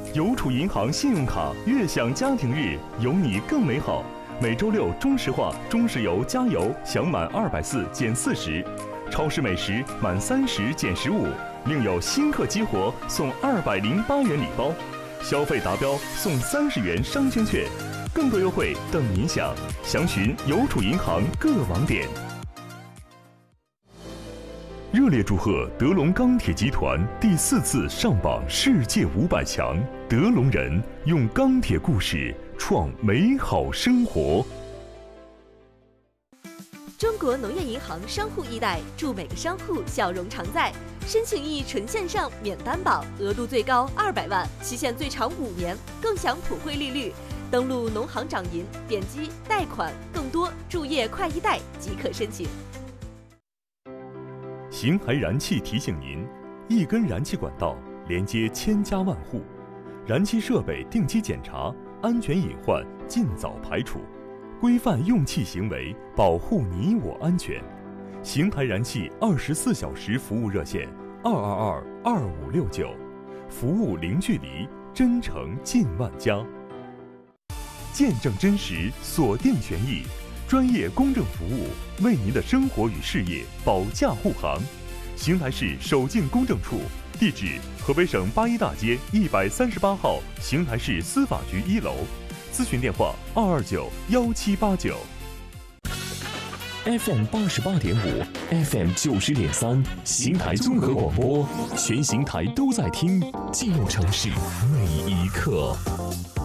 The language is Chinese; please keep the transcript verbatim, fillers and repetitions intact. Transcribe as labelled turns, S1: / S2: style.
S1: 邮储银行信用卡悦享家庭日，有你更美好。每周六中石化、中石油加油享满二百四减四十，超市美食满三十减十五，另有新客激活送二百零八元礼包，消费达标送三十元商圈券，更多优惠等您享。详询邮储银行各网点。热烈祝贺德龙钢铁集团第四次上榜世界五百强，德龙人用钢铁故事创美好生活。
S2: 中国农业银行商户易贷，祝每个商户笑容常在。申请易纯线上免担保，额度最高二百万，期限最长五年，更享普惠利率。登录农行掌银，点击贷款，更多注页快易贷即可申请。
S1: 邢台燃气提醒您：一根燃气管道连接千家万户，燃气设备定期检查，安全隐患尽早排除，规范用气行为，保护你我安全。邢台燃气二十四小时服务热线：二二二二五六九，服务零距离，真诚近万家。见证真实，锁定权益。专业公正服务，为您的生活与事业保驾护航。邢台市守进公证处，地址：河北省八一大街一百三十八号邢台市司法局一楼。咨询电话：二二九幺七八九。
S3: F M 八十八点五 ，F M 九十点三，邢台综合广播，全邢台都在听，记录城市每一刻。